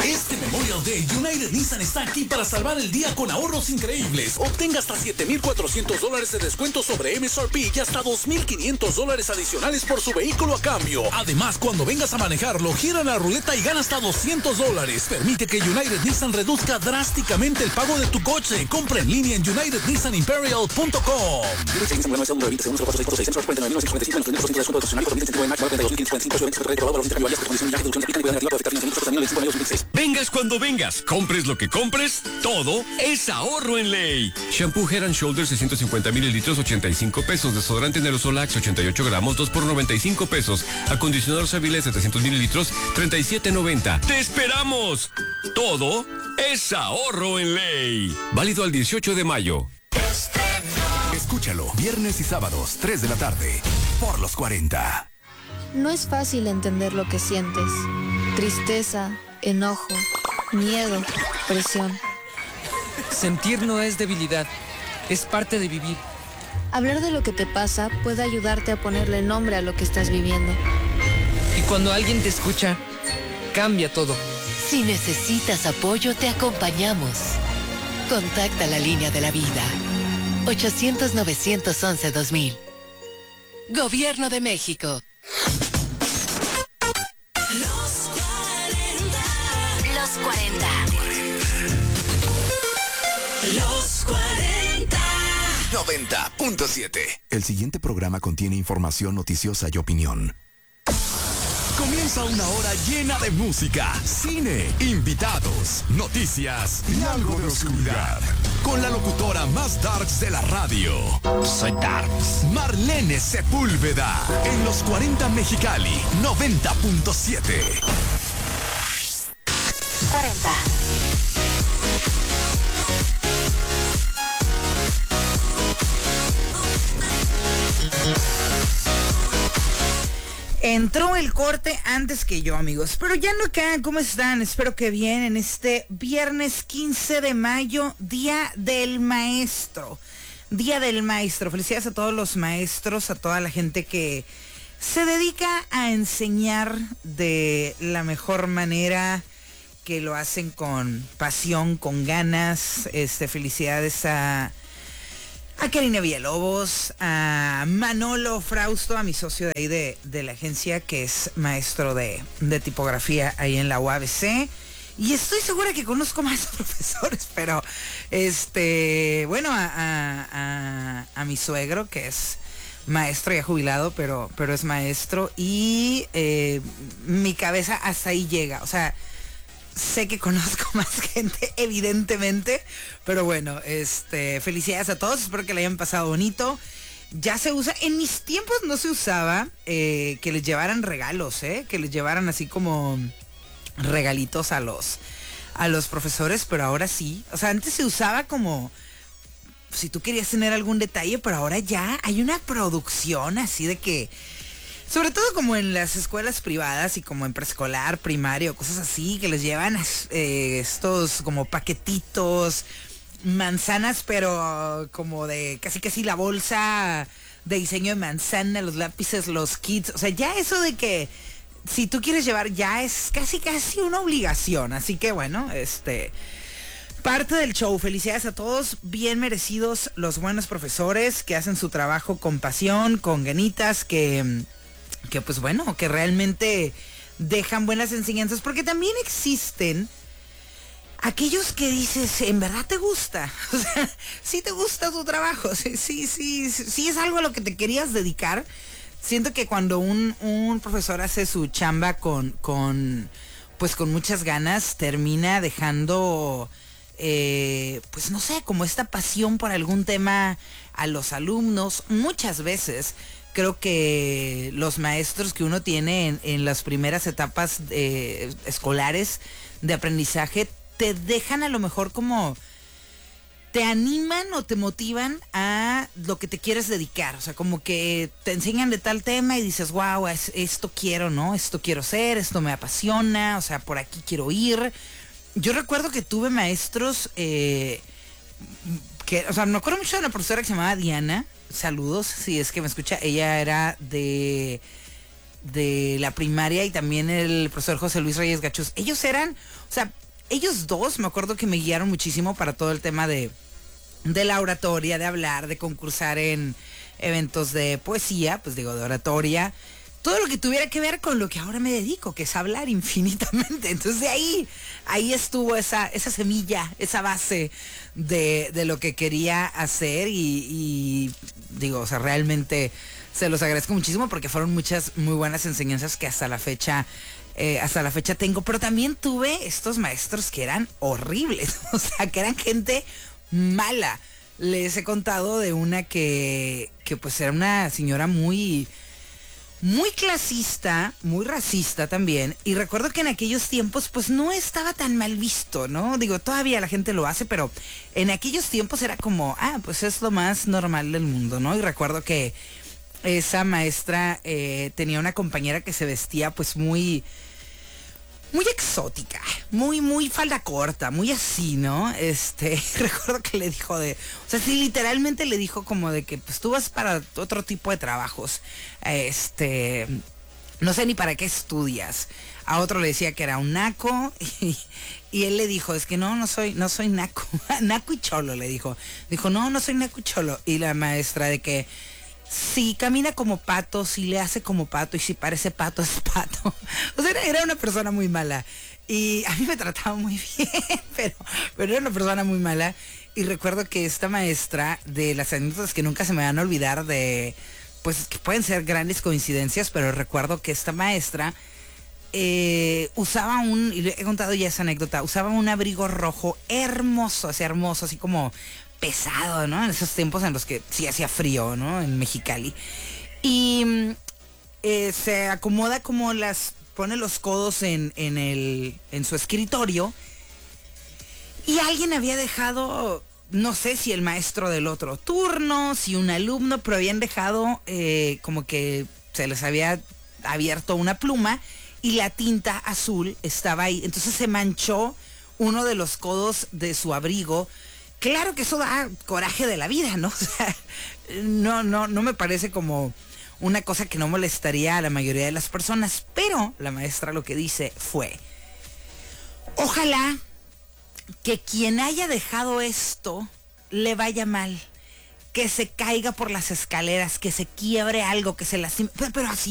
Este Memorial Day, United Nissan está aquí para salvar el día con ahorros increíbles. Obtenga hasta $7,400 de descuento sobre MSRP y hasta $2,500 adicionales por su vehículo a cambio. Además, cuando vengas a manejarlo, gira la ruleta y gana hasta $200. Permite que United Nissan reduzca drásticamente el pago de tu coche. Compra en línea en unitednissanimperial.com. Vengas cuando vengas, compres lo que compres, todo es ahorro en Ley. Shampoo Head and Shoulders 650 mililitros, 85 pesos. Desodorante en aerosol Axe 88 gramos, 2 por 95 pesos. Acondicionador Savile 700 mililitros, 37.90. ¡Te esperamos! Todo es ahorro en Ley. Válido al 18 de mayo. Escúchalo, viernes y sábados, 3 de la tarde, por los 40. No es fácil entender lo que sientes. Tristeza, enojo, miedo, presión. Sentir no es debilidad, es parte de vivir. Hablar de lo que te pasa puede ayudarte a ponerle nombre a lo que estás viviendo. Y cuando alguien te escucha, cambia todo. Si necesitas apoyo, te acompañamos. Contacta la línea de la vida. 800-911-2000. Gobierno de México. Los 40. Los 40. 90.7. El siguiente programa contiene información noticiosa y opinión. Comienza una hora llena de música, cine, invitados, noticias y algo de oscuridad. Con la locutora más darks de la radio. Soy Darks. Marlene Sepúlveda. En los 40 Mexicali, 90.7. 40. Entró el corte antes que yo, amigos. Pero ya no acá, ¿cómo están? Espero que bien en este viernes 15 de mayo, Día del Maestro. Día del Maestro. Felicidades a todos los maestros, a toda la gente que se dedica a enseñar de la mejor manera, que lo hacen con pasión, con ganas. Felicidades a Karina Villalobos, a Manolo Frausto, a mi socio de ahí de la agencia, que es maestro de tipografía ahí en la UABC. Y estoy segura que conozco más profesores, pero bueno, a mi suegro, que es maestro ya jubilado, pero es maestro, y mi cabeza hasta ahí llega. O sea, sé que conozco más gente, evidentemente, pero bueno, felicidades a todos, espero que le hayan pasado bonito. Ya se usa, en mis tiempos no se usaba que les llevaran regalos, que les llevaran así como regalitos a los profesores, pero ahora sí. O sea, antes se usaba como si tú querías tener algún detalle, pero ahora ya hay una producción así de que, sobre todo como en las escuelas privadas y como en preescolar, primario, cosas así, que les llevan estos como paquetitos, manzanas, pero como de casi la bolsa de diseño de manzana, los lápices, los kits. O sea, ya eso de que si tú quieres llevar ya es casi una obligación. Así que bueno, parte del show. Felicidades a todos, bien merecidos los buenos profesores que hacen su trabajo con pasión, con ganitas, que pues bueno, que realmente dejan buenas enseñanzas, porque también existen aquellos que dices, ¿en verdad te gusta? O sea, sí te gusta tu trabajo, sí es algo a lo que te querías dedicar. Siento que cuando un profesor hace su chamba con muchas ganas, termina dejando, pues no sé, como esta pasión por algún tema a los alumnos. Muchas veces creo que los maestros que uno tiene en las primeras etapas escolares de aprendizaje te dejan a lo mejor como, te animan o te motivan a lo que te quieres dedicar. O sea, como que te enseñan de tal tema y dices, wow, esto quiero, ¿no? Esto quiero ser, esto me apasiona, o sea, por aquí quiero ir. Yo recuerdo que tuve maestros me acuerdo mucho de una profesora que se llamaba Diana. Saludos, si es que me escucha. Ella era de de la primaria y también el profesor José Luis Reyes Gachuz. Ellos eran, o sea, ellos dos me acuerdo que me guiaron muchísimo para todo el tema de la oratoria, de hablar, de concursar en eventos de poesía, pues digo, de oratoria. Todo lo que tuviera que ver con lo que ahora me dedico, que es hablar infinitamente. Entonces de ahí estuvo esa semilla, esa base de lo que quería hacer y digo, o sea, realmente se los agradezco muchísimo porque fueron muchas muy buenas enseñanzas que hasta la fecha tengo. Pero también tuve estos maestros que eran horribles, o sea, que eran gente mala. Les he contado de una que pues era una señora muy clasista, muy racista también, y recuerdo que en aquellos tiempos pues no estaba tan mal visto, ¿no? Digo, todavía la gente lo hace, pero en aquellos tiempos era como, pues es lo más normal del mundo, ¿no? Y recuerdo que esa maestra tenía una compañera que se vestía pues muy exótica, muy falda corta, muy así, ¿no? Recuerdo que le dijo o sea, sí, literalmente le dijo como de que pues tú vas para otro tipo de trabajos, no sé ni para qué estudias. A otro le decía que era un naco y él le dijo, es que no soy naco, naco y cholo, le dijo. Dijo, no soy naco y cholo. Y la maestra de que si camina como pato, si le hace como pato y si parece pato, es pato. O sea, era una persona muy mala. Y a mí me trataba muy bien, pero era una persona muy mala. Y recuerdo que esta maestra, de las anécdotas que nunca se me van a olvidar, pues que pueden ser grandes coincidencias, pero recuerdo que esta maestra usaba y le he contado ya esa anécdota, usaba un abrigo rojo hermoso, así como pesado, ¿no? En esos tiempos en los que sí hacía frío, ¿no? En Mexicali. Y se acomoda como pone los codos en su escritorio. Y alguien había dejado, no sé si el maestro del otro turno, si un alumno, pero habían dejado como que se les había abierto una pluma y la tinta azul estaba ahí. Entonces se manchó uno de los codos de su abrigo. Claro que eso da coraje de la vida, ¿no? O sea, no me parece como una cosa que no molestaría a la mayoría de las personas, pero la maestra lo que dice fue, ojalá que quien haya dejado esto le vaya mal, que se caiga por las escaleras, que se quiebre algo, que se lastime, pero así